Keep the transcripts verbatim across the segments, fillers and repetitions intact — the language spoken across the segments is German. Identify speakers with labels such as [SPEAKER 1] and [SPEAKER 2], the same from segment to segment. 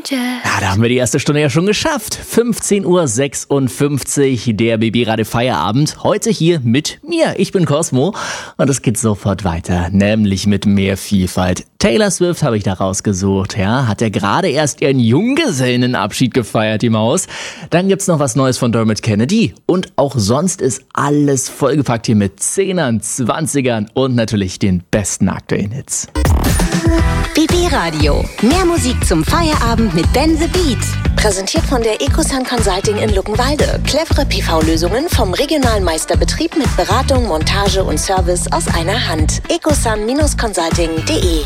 [SPEAKER 1] Angel.
[SPEAKER 2] Ja, da haben wir die erste Stunde ja schon geschafft. fünfzehn Uhr sechsundfünfzig, der B B Radio Feierabend. Heute hier mit mir. Ich bin Cosmo und es geht sofort weiter, nämlich mit mehr Vielfalt. Taylor Swift habe ich da rausgesucht, ja. Hat ja gerade erst ihren Junggesellenabschied gefeiert, die Maus. Dann gibt's noch was Neues von Dermot Kennedy. Und auch sonst ist alles vollgepackt hier mit Zehnern, Zwanzigern und natürlich den besten aktuellen Hits.
[SPEAKER 3] B B Radio. Mehr Musik zum Feierabend mit Ben the Beat. Präsentiert von der Ecosun Consulting in Luckenwalde. Clevere P V-Lösungen vom regionalen Meisterbetrieb mit Beratung, Montage und Service aus einer Hand. ecosun Consulting punkt de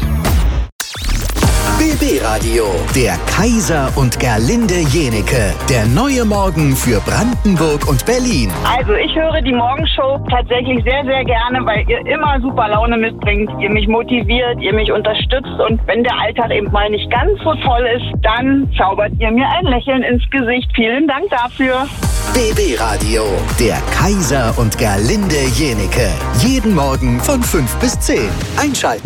[SPEAKER 4] B B Radio, der Kaiser und Gerlinde Jenecke. Der neue Morgen für Brandenburg und Berlin.
[SPEAKER 5] Also ich höre die Morgenshow tatsächlich sehr, sehr gerne, weil ihr immer super Laune mitbringt, ihr mich motiviert, ihr mich unterstützt und wenn der Alltag eben mal nicht ganz so toll ist, dann zaubert ihr mir ein Lächeln ins Gesicht. Vielen Dank dafür.
[SPEAKER 4] B B Radio, der Kaiser und Gerlinde Jenecke. Jeden Morgen von fünf bis zehn. Einschalten.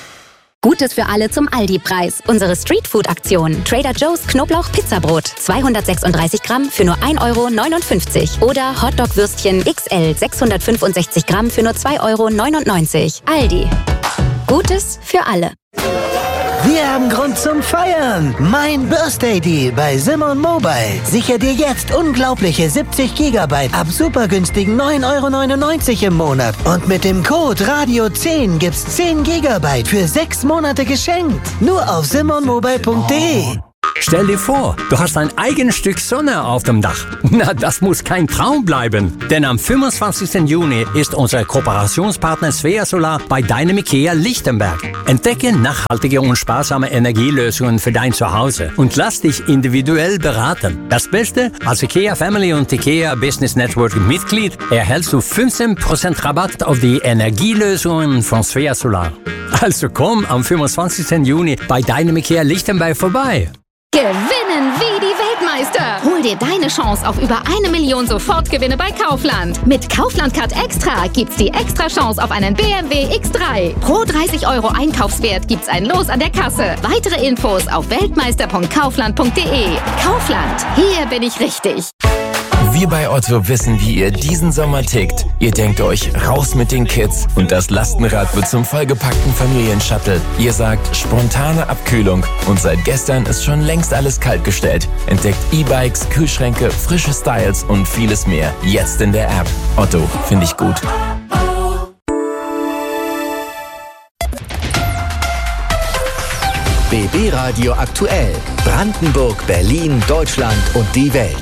[SPEAKER 6] Gutes für alle zum Aldi-Preis. Unsere Streetfood-Aktion. Trader Joe's Knoblauch-Pizzabrot. zweihundertsechsunddreißig Gramm für nur ein Euro neunundfünfzig. Oder Hotdog-Würstchen X L sechshundertfünfundsechzig Gramm für nur zwei Euro neunundneunzig. Aldi. Gutes für alle.
[SPEAKER 7] Wir haben Grund zum Feiern. Mein Birthday Deal bei Simon Mobile. Sicher dir jetzt unglaubliche siebzig Gigabyte ab super günstigen neun Euro neunundneunzig im Monat. Und mit dem Code Radio zehn gibt's zehn Gigabyte für sechs Monate geschenkt. Nur auf simon mobile punkt de.
[SPEAKER 8] Stell dir vor, du hast ein eigenes Stück Sonne auf dem Dach. Na, das muss kein Traum bleiben. Denn am fünfundzwanzigsten Juni ist unser Kooperationspartner Svea Solar bei deinem IKEA Lichtenberg. Entdecke nachhaltige und sparsame Energielösungen für dein Zuhause und lass dich individuell beraten. Das Beste, als IKEA Family und IKEA Business Network Mitglied erhältst du fünfzehn Prozent Rabatt auf die Energielösungen von Svea Solar. Also komm am fünfundzwanzigsten Juni bei deinem IKEA Lichtenberg vorbei.
[SPEAKER 1] Gewinnen wie die Weltmeister. Hol dir deine Chance auf über eine Million Sofortgewinne bei Kaufland. Mit Kaufland Card Extra gibt's die extra Chance auf einen B M W X drei. Pro dreißig Euro Einkaufswert gibt's ein Los an der Kasse. Weitere Infos auf weltmeister punkt kaufland punkt de. Kaufland, hier bin ich richtig.
[SPEAKER 9] Wir bei Otto wissen, wie ihr diesen Sommer tickt. Ihr denkt euch, raus mit den Kids und das Lastenrad wird zum vollgepackten Familienshuttle. Ihr sagt, spontane Abkühlung und seit gestern ist schon längst alles kaltgestellt. Entdeckt E-Bikes, Kühlschränke, frische Styles und vieles mehr. Jetzt in der App. Otto, finde ich gut.
[SPEAKER 4] B B Radio aktuell. Brandenburg, Berlin, Deutschland und die Welt.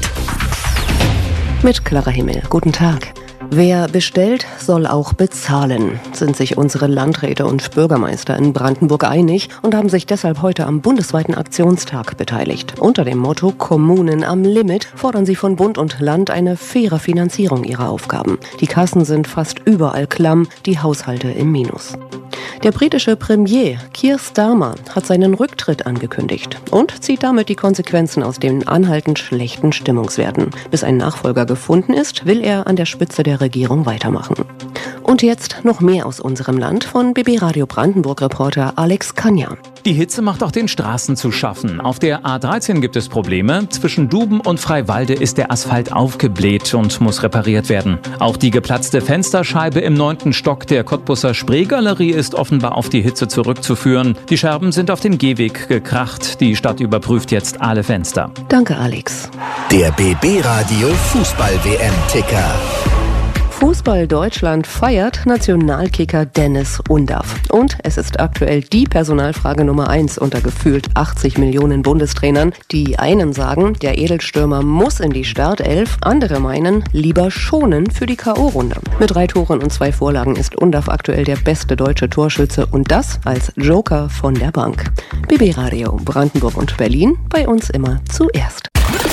[SPEAKER 10] Mit klarer Himmel. Guten Tag. Wer bestellt, soll auch bezahlen, sind sich unsere Landräte und Bürgermeister in Brandenburg einig und haben sich deshalb heute am bundesweiten Aktionstag beteiligt. Unter dem Motto Kommunen am Limit fordern sie von Bund und Land eine faire Finanzierung ihrer Aufgaben. Die Kassen sind fast überall klamm, die Haushalte im Minus. Der britische Premier Keir Starmer hat seinen Rücktritt angekündigt und zieht damit die Konsequenzen aus den anhaltend schlechten Stimmungswerten. Bis ein Nachfolger gefunden ist, will er an der Spitze der Regierung weitermachen. Und jetzt noch mehr aus unserem Land von B B Radio Brandenburg-Reporter Alex Kanja.
[SPEAKER 11] Die Hitze macht auch den Straßen zu schaffen. Auf der A dreizehn gibt es Probleme. Zwischen Duben und Freiwalde ist der Asphalt aufgebläht und muss repariert werden. Auch die geplatzte Fensterscheibe im neunten Stock der Cottbusser Spreegalerie ist offenbar auf die Hitze zurückzuführen. Die Scherben sind auf den Gehweg gekracht. Die Stadt überprüft jetzt alle Fenster.
[SPEAKER 10] Danke, Alex.
[SPEAKER 4] Der B B Radio Fußball-W M-Ticker.
[SPEAKER 10] Fußball Deutschland feiert Nationalkicker Dennis Undaff. Und es ist aktuell die Personalfrage Nummer eins unter gefühlt achtzig Millionen Bundestrainern. Die einen sagen, der Edelstürmer muss in die Startelf. Andere meinen, lieber schonen für die K O-Runde. Mit drei Toren und zwei Vorlagen ist Undaff aktuell der beste deutsche Torschütze. Und das als Joker von der Bank. B B Radio Brandenburg und Berlin, bei uns immer zuerst.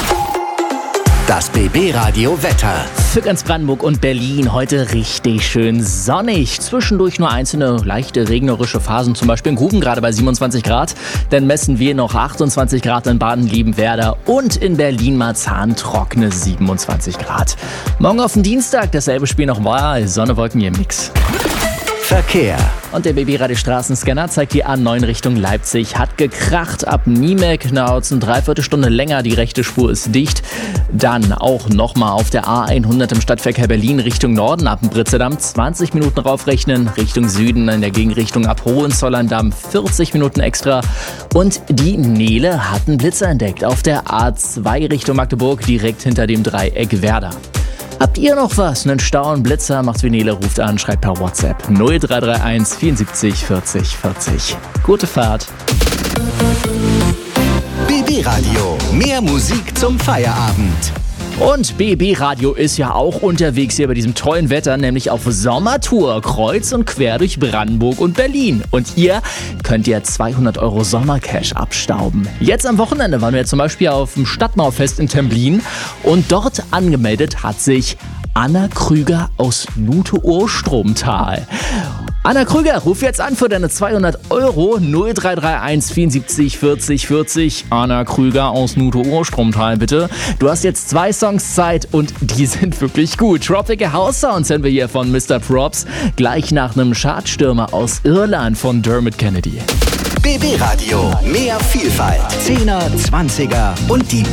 [SPEAKER 4] Das B B Radio Wetter.
[SPEAKER 2] Für ganz Brandenburg und Berlin heute richtig schön sonnig. Zwischendurch nur einzelne leichte regnerische Phasen, zum Beispiel in Gruben, gerade bei siebenundzwanzig Grad. Dann messen wir noch achtundzwanzig Grad in Baden-Liebenwerda und in Berlin-Marzahn trockene siebenundzwanzig Grad. Morgen auf den Dienstag dasselbe Spiel nochmal. Sonne, Wolken hier im Mix.
[SPEAKER 4] Verkehr.
[SPEAKER 2] Und der B B-Radio Straßenscanner zeigt die A neun Richtung Leipzig. Hat gekracht ab Niemek. Na, jetzt eine Dreiviertelstunde länger. Die rechte Spur ist dicht. Dann auch nochmal auf der A hundert im Stadtverkehr Berlin Richtung Norden ab dem Britzedamm. zwanzig Minuten raufrechnen. Richtung Süden in der Gegenrichtung ab Hohenzollern-Damm vierzig Minuten extra. Und die Nele hat einen Blitzer entdeckt auf der A zwei Richtung Magdeburg, direkt hinter dem Dreieck Werder. Habt ihr noch was? Einen Stau, einen Blitzer? Macht's wie Nele, ruft an, schreibt per WhatsApp null drei drei eins vierundsiebzig vierzig vierzig. Gute Fahrt.
[SPEAKER 4] B B-Radio, mehr Musik zum Feierabend.
[SPEAKER 2] Und B B-Radio ist ja auch unterwegs hier bei diesem tollen Wetter, nämlich auf Sommertour, kreuz und quer durch Brandenburg und Berlin. Und ihr könnt ja zweihundert Euro Sommercash abstauben. Jetzt am Wochenende waren wir zum Beispiel auf dem Stadtmaufest in Templin und dort angemeldet hat sich Anna Krüger aus Nute-Urstromtal. Anna Krüger, ruf jetzt an für deine zweihundert Euro null drei drei eins vierundsiebzig vierzig vierzig. Anna Krüger aus Nute-Urstromtal, bitte. Du hast jetzt zwei Songs Zeit und die sind wirklich gut. Tropical House Sounds hören wir hier von Mister Props. Gleich nach einem Chartstürmer aus Irland von Dermot Kennedy.
[SPEAKER 4] B B-Radio, mehr Vielfalt. Zehner, Zwanziger und die